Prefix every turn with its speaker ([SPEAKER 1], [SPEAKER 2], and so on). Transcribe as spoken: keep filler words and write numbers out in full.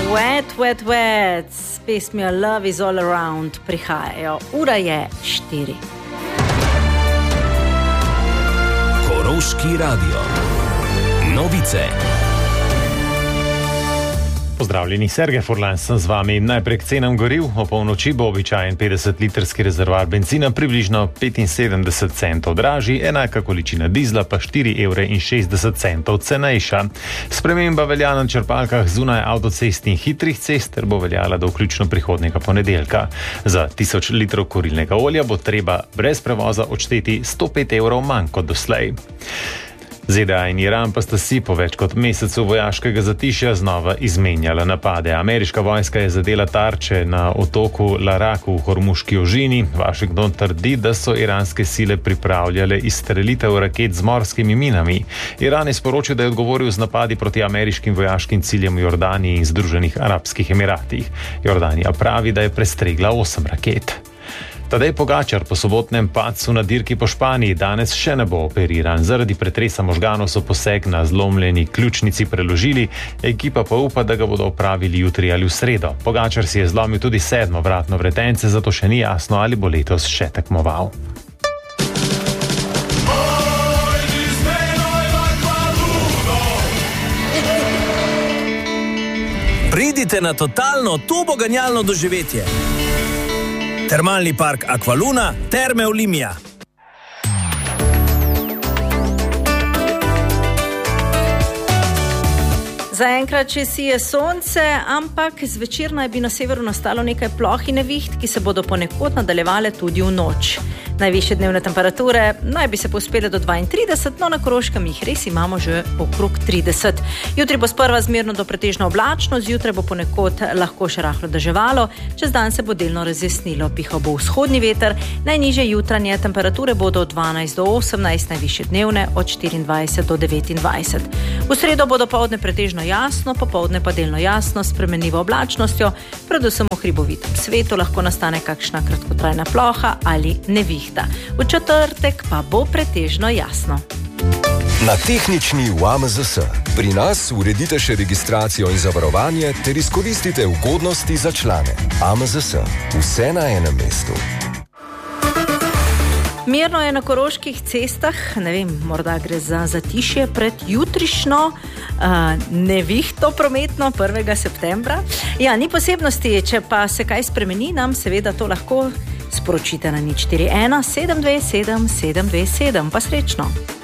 [SPEAKER 1] Wet, wet, wet, s pesmijo Love is all around prihajajo. Ura je štiri.
[SPEAKER 2] Koroški radio. Novice.
[SPEAKER 3] Pozdravljeni, Sergej Furlan sem z vami. Najprej k cenam goriv. O polnoči bo običajen petdesetlitrski rezervoar bencina približno petinsedemdeset centov dražji, enaka količina dizla pa štiri evre in šestdeset centov cenejša. Sprememba velja na črpalkah zunaj avtocest in hitrih cest ter bo veljala do vključno prihodnjega ponedeljka. Za tisoč litrov kurilnega olja bo treba brez prevoza odšteti sto pet evrov manj kot doslej. ZDA in Iran pa sta si po več kot mesecu vojaškega zatišja znova izmenjala napade. Ameriška vojska je zadela tarče na otoku Laraku v Hormuški ožini. Washington trdi, da so iranske sile pripravljale izstrelitev raket z morskimi minami. Iran je sporočil, da je odgovoril z napadi proti ameriškim vojaškim ciljem v Jordaniji in Združenih arabskih emiratih. Jordanija pravi, da je prestregla osem raket. Tadej Pogačar po sobotnem padcu na dirki po Španiji danes še ne bo operiran. Zaradi pretresa možganov so poseg na zlomljeni ključnici preložili, ekipa pa upa, da ga bodo opravili jutri ali v sredo. Pogačar si je zlomil tudi sedmo vratno vretence, zato še ni jasno, ali bo letos še tekmoval.
[SPEAKER 4] Pridite na totalno turboganjalno doživetje. Termalni park Aqualuna, Terme Olimia.
[SPEAKER 1] Zaenkrat še sije sonce, ampak zvečer naj bi na severu nastalo nekaj ploh in neviht, ki se bodo ponekod nadaljevale tudi v noč. Najvišje dnevne temperature naj bi se povzpele do dvaintrideset, no na Koroškem jih res imamo že okrog trideset. Jutri bo sprva zmerno do pretežno oblačno, zjutraj bo ponekod lahko še rahlo deževalo, čez dan se bo delno razjasnilo, pihal bo vzhodni veter, najnižje jutranje temperature bodo od dvanajst do osemnajst, najvišje dnevne od štiriindvajset do devetindvajset. V sredo bo dopoldne pretežno jasno, popoldne pa delno jasno s spremenljivo oblačnostjo, predvsem v hribovitem svetu lahko nastane kakšna kratkotrajna ploha ali nevihta. V četrtek pa bo pretežno jasno.
[SPEAKER 2] Na tehnični U A M Z S. Pri nas uredite še registracijo in zavarovanje ter izkoristite ugodnosti za člane. A M Z S. Vse na enem mestu.
[SPEAKER 1] Mirno je na koroških cestah, ne vem, morda gre za zatišje pred jutrišnjo uh, nevihto prometno prvega septembra. Ja, ni posebnosti, če pa se kaj spremeni, nam seveda to lahko sporočite na nič štiri ena sedem dve sedem sedem dve sedem. Pa srečno!